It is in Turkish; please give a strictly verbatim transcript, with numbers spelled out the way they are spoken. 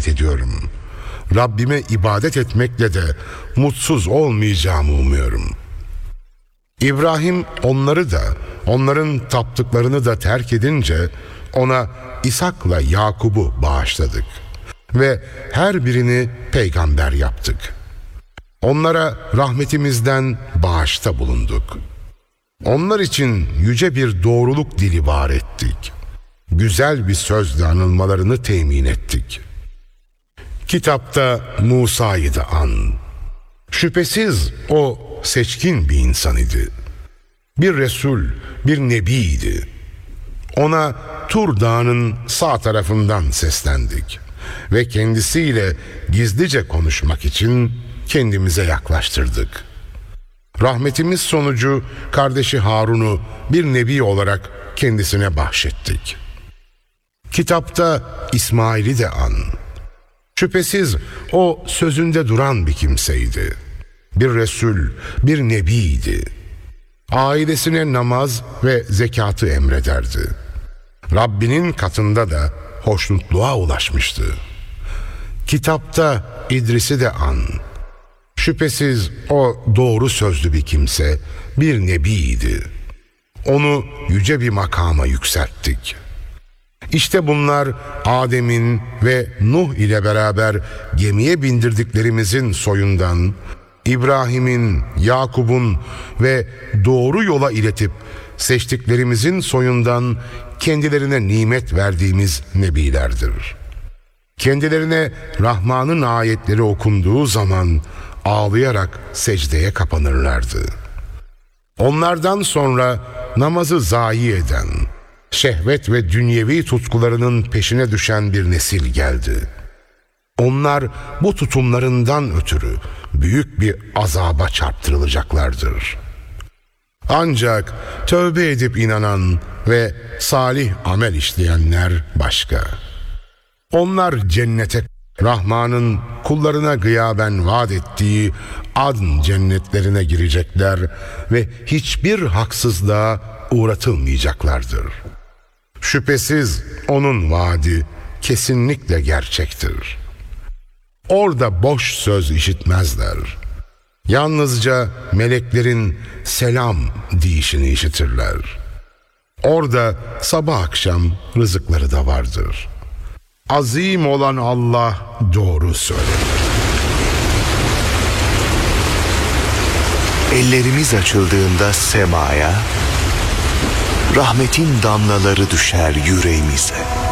ibadet ediyorum. Rabbime ibadet etmekle de mutsuz olmayacağımı umuyorum. İbrahim onları da, onların taptıklarını da terk edince ona İshak'la Yakub'u bağışladık ve her birini peygamber yaptık. Onlara rahmetimizden bağışta bulunduk. Onlar için yüce bir doğruluk dili var ettik. Güzel bir sözle anılmalarını temin ettik. Kitapta Musa'yı da an. Şüphesiz o seçkin bir insan idi. Bir Resul, bir Nebiydi. Ona Tur Dağı'nın sağ tarafından seslendik ve kendisiyle gizlice konuşmak için kendimize yaklaştırdık. Rahmetimiz sonucu kardeşi Harun'u bir nebi olarak kendisine bahşettik. Kitapta İsmail'i de an. Şüphesiz o sözünde duran bir kimseydi. Bir Resul, bir Nebiydi. Ailesine namaz ve zekatı emrederdi. Rabbinin katında da hoşnutluğa ulaşmıştı. Kitapta İdris'i de an. Şüphesiz o doğru sözlü bir kimse, bir nebiydi. Onu yüce bir makama yükselttik. İşte bunlar Adem'in ve Nuh ile beraber gemiye bindirdiklerimizin soyundan, İbrahim'in, Yakub'un ve doğru yola iletip seçtiklerimizin soyundan kendilerine nimet verdiğimiz nebilerdir. Kendilerine Rahman'ın ayetleri okunduğu zaman ağlayarak secdeye kapanırlardı. Onlardan sonra namazı zayi eden, şehvet ve dünyevi tutkularının peşine düşen bir nesil geldi. Onlar bu tutumlarından ötürü büyük bir azaba çarptırılacaklardır. Ancak tövbe edip inanan ve salih amel işleyenler başka. Onlar cennete, Rahman'ın kullarına gıyaben vaat ettiği adn cennetlerine girecekler ve hiçbir haksızlığa uğratılmayacaklardır. Şüphesiz onun vaadi kesinlikle gerçektir. Orada boş söz işitmezler. Yalnızca meleklerin selam deyişini işitirler. Orada sabah akşam rızıkları da vardır. Azim olan Allah doğru söyler. Ellerimiz açıldığında semaya, rahmetin damlaları düşer yüreğimize.